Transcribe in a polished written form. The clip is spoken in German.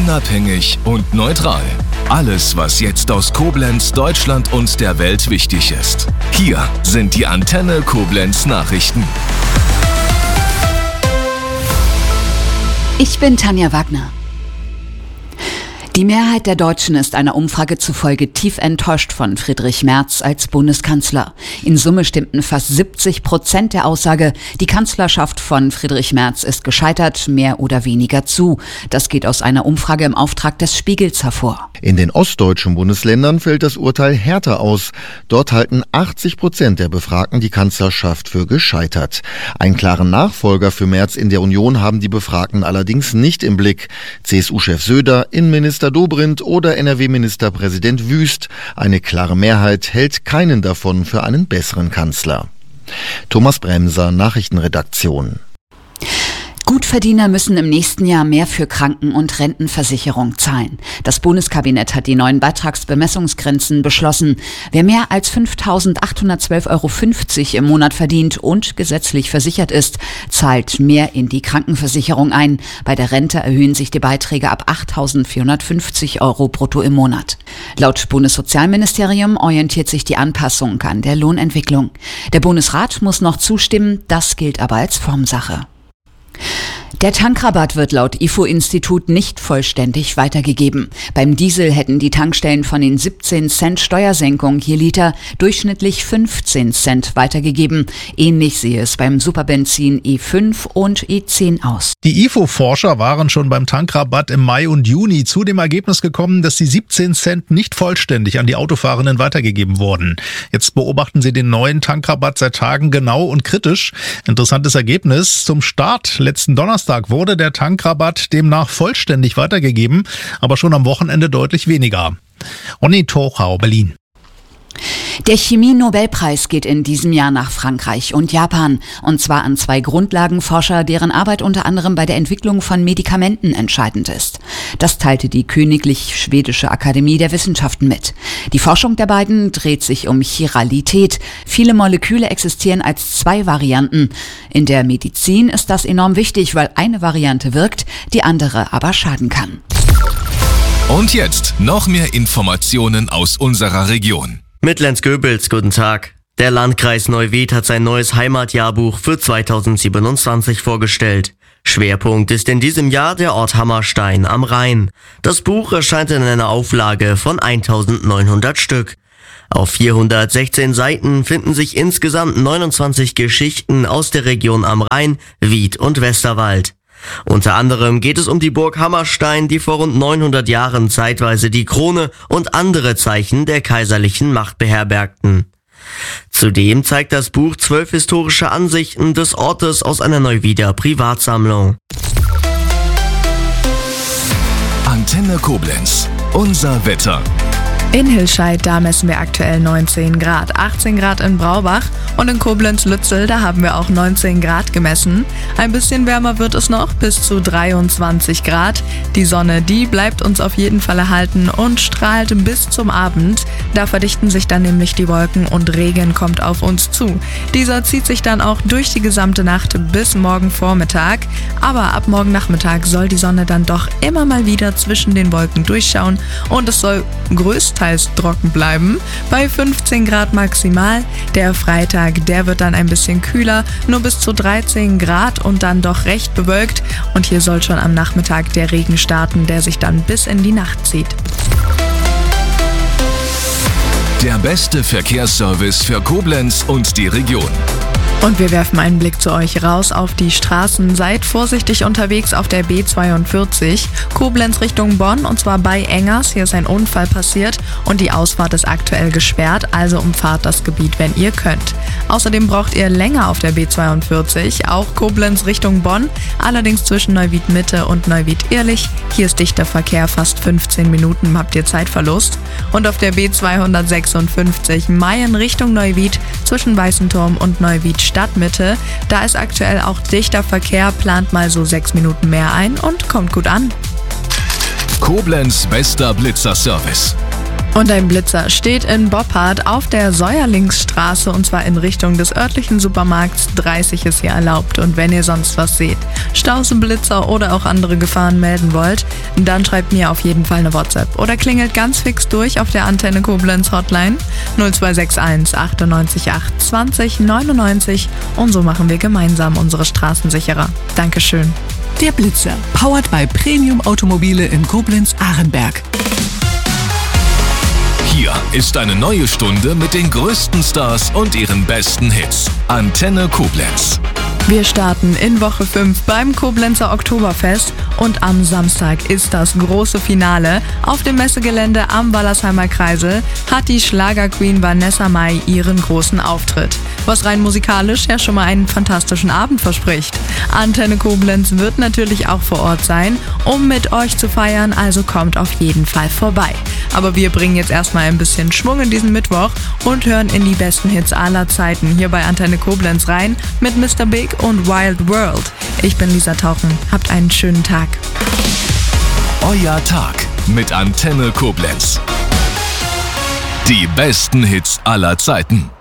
Unabhängig und neutral. Alles, was jetzt aus Koblenz, Deutschland und der Welt wichtig ist. Hier sind die Antenne Koblenz Nachrichten. Ich bin Tanja Wagner. Die Mehrheit der Deutschen ist einer Umfrage zufolge tief enttäuscht von Friedrich Merz als Bundeskanzler. In Summe stimmten fast 70% der Aussage, die Kanzlerschaft von Friedrich Merz ist gescheitert, mehr oder weniger zu. Das geht aus einer Umfrage im Auftrag des Spiegels hervor. In den ostdeutschen Bundesländern fällt das Urteil härter aus. Dort halten 80% der Befragten die Kanzlerschaft für gescheitert. Einen klaren Nachfolger für Merz in der Union haben die Befragten allerdings nicht im Blick. CSU-Chef Söder, Innenminister Dobrindt oder NRW-Ministerpräsident Wüst. Eine klare Mehrheit hält keinen davon für einen besseren Kanzler. Thomas Bremser, Nachrichtenredaktion. Gutverdiener müssen im nächsten Jahr mehr für Kranken- und Rentenversicherung zahlen. Das Bundeskabinett hat die neuen Beitragsbemessungsgrenzen beschlossen. Wer mehr als 5.812,50 € im Monat verdient und gesetzlich versichert ist, zahlt mehr in die Krankenversicherung ein. Bei der Rente erhöhen sich die Beiträge ab 8.450 € brutto im Monat. Laut Bundessozialministerium orientiert sich die Anpassung an der Lohnentwicklung. Der Bundesrat muss noch zustimmen, das gilt aber als Formsache. Der Tankrabatt wird laut IFO-Institut nicht vollständig weitergegeben. Beim Diesel hätten die Tankstellen von den 17 Cent Steuersenkung je Liter durchschnittlich 15 Cent weitergegeben. Ähnlich sehe es beim Superbenzin E5 und E10 aus. Die IFO-Forscher waren schon beim Tankrabatt im Mai und Juni zu dem Ergebnis gekommen, dass die 17 Cent nicht vollständig an die Autofahrenden weitergegeben wurden. Jetzt beobachten sie den neuen Tankrabatt seit Tagen genau und kritisch. Interessantes Ergebnis: Zum Start letzten Donnerstag wurde der Tankrabatt demnach vollständig weitergegeben, aber schon am Wochenende deutlich weniger. Onni Tochau, Berlin. Der Chemie-Nobelpreis geht in diesem Jahr nach Frankreich und Japan. Und zwar an 2 Grundlagenforscher, deren Arbeit unter anderem bei der Entwicklung von Medikamenten entscheidend ist. Das teilte die Königlich Schwedische Akademie der Wissenschaften mit. Die Forschung der beiden dreht sich um Chiralität. Viele Moleküle existieren als 2 Varianten. In der Medizin ist das enorm wichtig, weil eine Variante wirkt, die andere aber schaden kann. Und jetzt noch mehr Informationen aus unserer Region. Mitlenz-Göbels, guten Tag. Der Landkreis Neuwied hat sein neues Heimatjahrbuch für 2027 vorgestellt. Schwerpunkt ist in diesem Jahr der Ort Hammerstein am Rhein. Das Buch erscheint in einer Auflage von 1900 Stück. Auf 416 Seiten finden sich insgesamt 29 Geschichten aus der Region am Rhein, Wied und Westerwald. Unter anderem geht es um die Burg Hammerstein, die vor rund 900 Jahren zeitweise die Krone und andere Zeichen der kaiserlichen Macht beherbergten. Zudem zeigt das Buch 12 historische Ansichten des Ortes aus einer Neuwieder Privatsammlung. Antenne Koblenz, unser Wetter. In Hilscheid, da messen wir aktuell 19 Grad, 18 Grad in Braubach und in Koblenz-Lützel, da haben wir auch 19 Grad gemessen. Ein bisschen wärmer wird es noch, bis zu 23 Grad. Die Sonne, die bleibt uns auf jeden Fall erhalten und strahlt bis zum Abend. Da verdichten sich dann nämlich die Wolken und Regen kommt auf uns zu. Dieser zieht sich dann auch durch die gesamte Nacht bis morgen Vormittag. Aber ab morgen Nachmittag soll die Sonne dann doch immer mal wieder zwischen den Wolken durchschauen und es soll größtenteils trocken bleiben, bei 15 Grad maximal. Der Freitag, der wird dann ein bisschen kühler, nur bis zu 13 Grad und dann doch recht bewölkt. Und hier soll schon am Nachmittag der Regen starten, der sich dann bis in die Nacht zieht. Der beste Verkehrsservice für Koblenz und die Region. Und wir werfen einen Blick zu euch raus auf die Straßen. Seid vorsichtig unterwegs auf der B42, Koblenz Richtung Bonn, und zwar bei Engers. Hier ist ein Unfall passiert und die Ausfahrt ist aktuell gesperrt, also umfahrt das Gebiet, wenn ihr könnt. Außerdem braucht ihr länger auf der B42, auch Koblenz Richtung Bonn, allerdings zwischen Neuwied Mitte und Neuwied Irlich. Hier ist dichter Verkehr, fast 15 Minuten habt ihr Zeitverlust. Und auf der B256 Mayen Richtung Neuwied zwischen Weißenturm und Neuwied Stadtmitte, da ist aktuell auch dichter Verkehr, plant mal so 6 Minuten mehr ein und kommt gut an. Koblenz bester Blitzerservice. Und ein Blitzer steht in Boppard auf der Säuerlingsstraße und zwar in Richtung des örtlichen Supermarkts. 30 ist hier erlaubt. Und wenn ihr sonst was seht, Staus, Blitzer oder auch andere Gefahren melden wollt, dann schreibt mir auf jeden Fall eine WhatsApp oder klingelt ganz fix durch auf der Antenne Koblenz Hotline 0261 98 8 20 99 und so machen wir gemeinsam unsere Straßen sicherer. Dankeschön. Der Blitzer, powered by Premium Automobile in Koblenz-Arenberg. Hier ist eine neue Stunde mit den größten Stars und ihren besten Hits. Antenne Koblenz. Wir starten in Woche 5 beim Koblenzer Oktoberfest und am Samstag ist das große Finale. Auf dem Messegelände am Wallersheimer Kreisel hat die Schlagerqueen Vanessa Mai ihren großen Auftritt, was rein musikalisch ja schon mal einen fantastischen Abend verspricht. Antenne Koblenz wird natürlich auch vor Ort sein, um mit euch zu feiern, also kommt auf jeden Fall vorbei. Aber wir bringen jetzt erstmal ein bisschen Schwung in diesen Mittwoch und hören in die besten Hits aller Zeiten hier bei Antenne Koblenz rein mit Mr. Big und Wild World. Ich bin Lisa Tauchen. Habt einen schönen Tag. Euer Tag mit Antenne Koblenz. Die besten Hits aller Zeiten.